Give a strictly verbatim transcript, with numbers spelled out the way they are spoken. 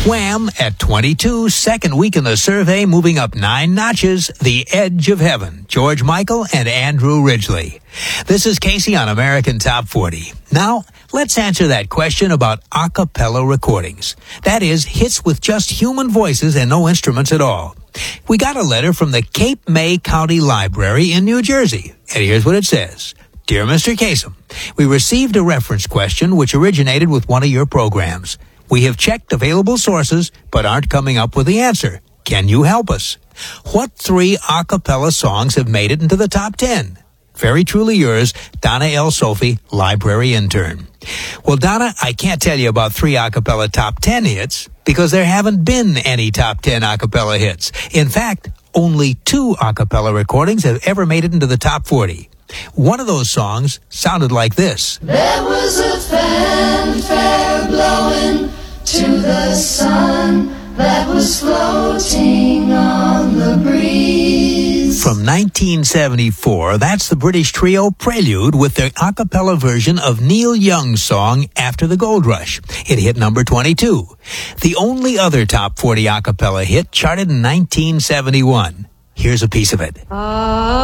Wham! At twenty-two, second week in the survey, moving up nine notches, The Edge of Heaven, George Michael and Andrew Ridgeley. This is Casey on American Top forty. Now, let's answer that question about a cappella recordings. That is, hits with just human voices and no instruments at all. We got a letter from the Cape May County Library in New Jersey, and here's what it says. Dear Mister Kasem, we received a reference question which originated with one of your programs. We have checked available sources, but aren't coming up with the answer. Can you help us? What three a cappella songs have made it into the top ten? Very truly yours, Donna L. Sophie, library intern. Well, Donna, I can't tell you about three a cappella top ten hits because there haven't been any top ten a cappella hits. In fact, only two a cappella recordings have ever made it into the top forty. One of those songs sounded like this. There was a fanfare blowing to the sun that was floating on the breeze. From nineteen seventy-four, that's the British trio Prelude with their a cappella version of Neil Young's song After the Gold Rush. It hit number twenty-two. The only other top forty a cappella hit charted in nineteen seventy-one. Here's a piece of it. Ah.